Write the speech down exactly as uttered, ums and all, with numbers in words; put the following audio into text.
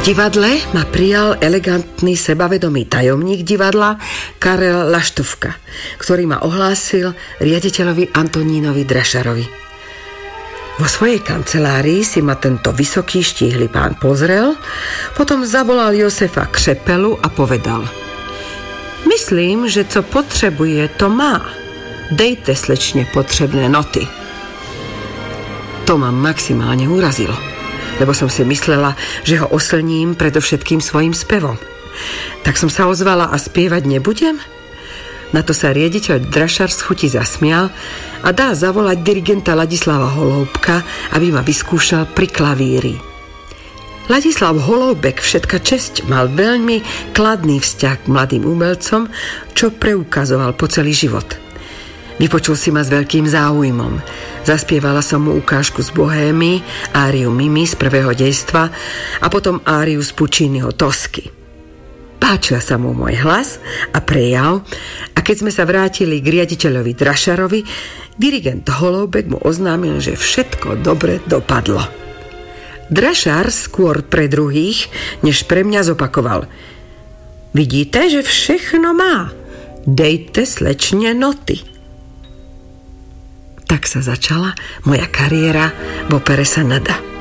divadle ma prijal elegantný sebavedomý tajomník divadla Karel Laštůvka, ktorý ma ohlásil riaditeľovi Antonínovi Drašarovi. Vo svojej kancelárii si ma tento vysoký štíhly pán pozrel, potom zavolal Josefa Křepelu a povedal: Myslím, že co potřebuje, to má. Dejte slečne potrebné noty. To ma maximálne urazilo, lebo som si myslela, že ho oslním predovšetkým svojim spevom. Tak som sa ozvala: a spievať nebudem? Na to sa riaditeľ Drašar z chuti zasmial a dal zavolať dirigenta Ladislava Holoubka, aby ma vyskúšal pri klavíri. Ladislav Holoubek, všetka česť, mal veľmi kladný vzťah k mladým umelcom, čo preukazoval po celý život. Vypočul si ma s veľkým záujmom. Zaspievala som mu ukážku z Bohémy, áriu Mimi z prvého dejstva a potom áriu z Pucciniho Tosky. Páčil sa mu môj hlas a prejav a keď sme sa vrátili k riaditeľovi Drašarovi, dirigent Holoubek mu oznámil, že všetko dobre dopadlo. Drašar skôr pre druhých, než pre mňa zopakoval: Vidíte, že všechno má. Dejte slečne noty. Tak sa začala moja kariéra v opere Sanada.